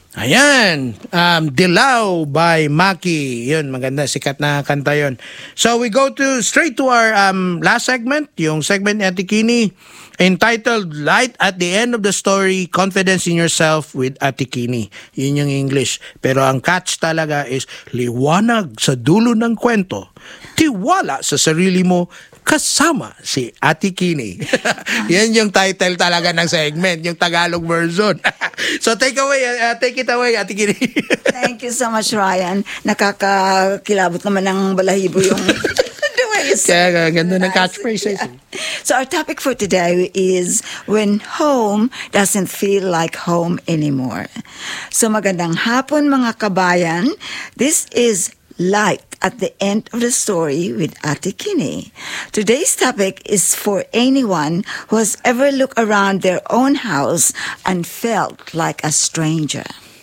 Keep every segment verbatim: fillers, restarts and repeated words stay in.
Ayan, um, Dilaw by Maki. Yun, maganda, sikat na kanta yun. So we go to straight to our um, last segment, yung segment ni Ate Kini, entitled Light at the End of the Story, Confidence in Yourself with Ate Kini. Yun yung English. Pero ang catch talaga is liwanag sa dulo ng kwento, tiwala sa sarili mo, kasama si Ate Kini. Yan yung title talaga ng segment, yung Tagalog version. So take away, uh, take it away, Ate Kini. Thank you so much, Ryan. Nakakakilabot naman ng balahibo yung the way you say Kaya it. ganda ng Nice. catchphrase. Yeah. So our topic for today is when home doesn't feel like home anymore. So magandang hapon mga kabayan. This is Light at the End of the Story with Ate Kini. Today's topic is for anyone who has ever looked around their own house and felt like a stranger.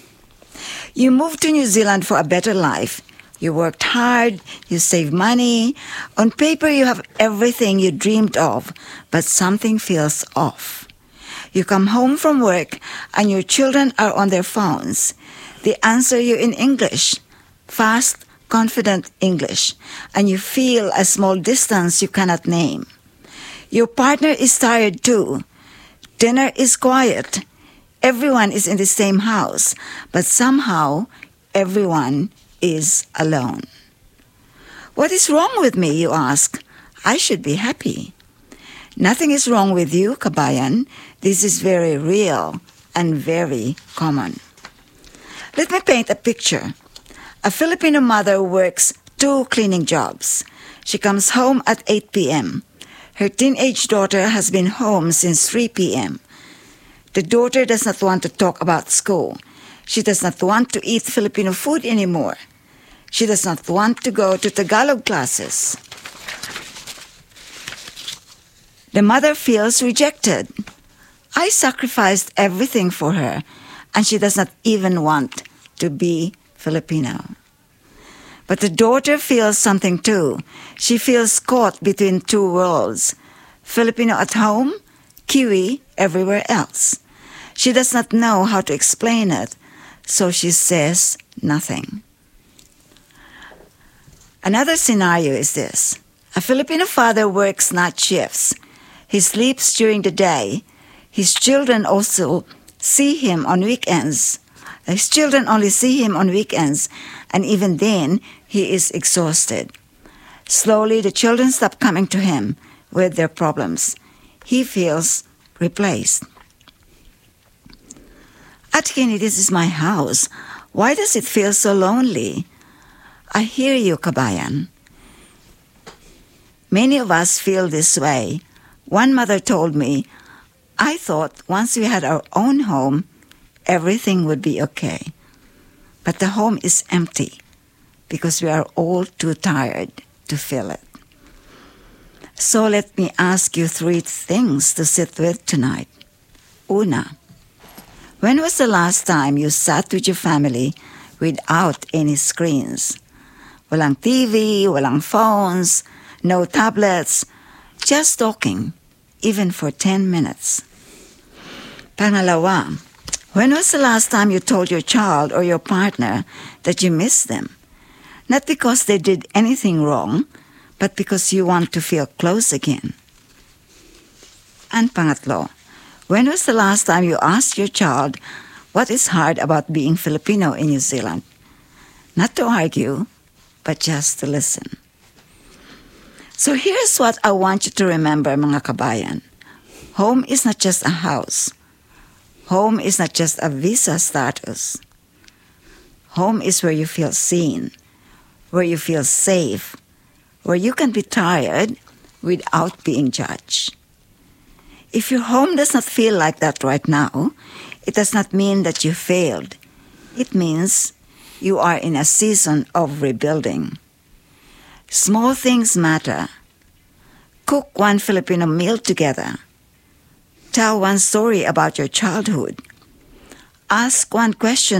You moved to New Zealand for a better life. You worked hard, you saved money. On paper, you have everything you dreamed of, but something feels off. You come home from work and your children are on their phones. They answer you in English, fast, confident English, and you feel a small distance you cannot name. Your partner is tired too. Dinner is quiet. Everyone is in the same house, but somehow everyone is alone. What is wrong with me, you ask? I should be happy. Nothing is wrong with you, kabayan. This is very real and very common. Let me paint a picture. A Filipino mother works two cleaning jobs. She comes home at eight p.m. Her teenage daughter has been home since three p.m. The daughter does not want to talk about school. She does not want to eat Filipino food anymore. She does not want to go to Tagalog classes. The mother feels rejected. I sacrificed everything for her, and she does not even want to be Filipino. But the daughter feels something too. She feels caught between two worlds. Filipino at home, Kiwi everywhere else. She does not know how to explain it, so she says nothing. Another scenario is this. A Filipino father works night shifts. He sleeps during the day. His children also see him on weekends. His children only see him on weekends, and even then, he is exhausted. Slowly, the children stop coming to him with their problems. He feels replaced. Ate Kini, this is my house. Why does it feel so lonely? I hear you, kabayan. Many of us feel this way. One mother told me, I thought once we had our own home, everything would be okay. But the home is empty because we are all too tired to fill it. So let me ask you three things to sit with tonight. Una, when was the last time you sat with your family without any screens? Walang T V, walang phones, no tablets, just talking, even for ten minutes. Pangalawa, when was the last time you told your child or your partner that you miss them? Not because they did anything wrong, but because you want to feel close again. And pangatlo, when was the last time you asked your child what is hard about being Filipino in New Zealand? Not to argue, but just to listen. So here's what I want you to remember, mga kabayan. Home is not just a house. Home is not just a visa status. Home is where you feel seen, where you feel safe, where you can be tired without being judged. If your home does not feel like that right now, it does not mean that you failed. It means you are in a season of rebuilding. Small things matter. Cook one Filipino meal together. Tell one story about your childhood. Ask one question